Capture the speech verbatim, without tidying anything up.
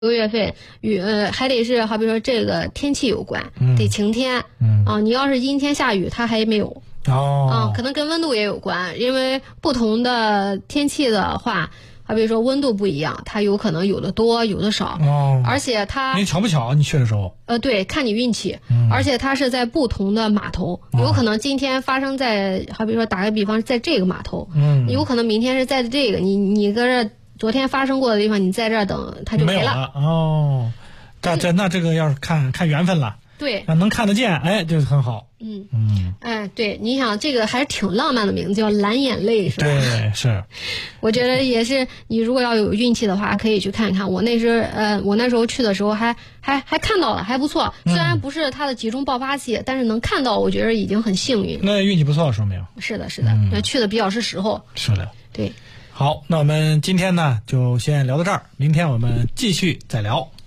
六月份与呃还得是好比说这个天气有关， 嗯、 得晴天， 嗯啊，你要是阴天下雨，它还没有。 哦， 啊，可能跟温度也有关，因为不同的天气的话，好比说温度不一样，它有可能有的多，有的少。 哦， 而且它你巧不巧你去的时候？ 呃，对，看你运气。 嗯、 而且它是在不同的码头， 哦、 有可能今天发生在，好比说打个比方，在这个码头， 嗯， 有可能明天是在这个，你你搁这昨天发生过的地方，你在这儿等，它就没了。 没有了哦，这这那这个要是看看缘分了。 对， 能看得见，哎，就是很好。 嗯嗯， 哎，对，你想这个还是挺浪漫的名字，叫蓝眼泪，是吧？ 对，是。 我觉得也是，你如果要有运气的话，可以去看一看。我那时呃，我那时候去的时候还还还看到了，还不错。虽然不是它的集中爆发期，嗯、但是能看到，我觉得已经很幸运。 那运气不错，说明。 是的，是的，那、嗯、去的比较是时候。 是的， 对。 好，那我们今天呢就先聊到这儿，明天我们继续再聊。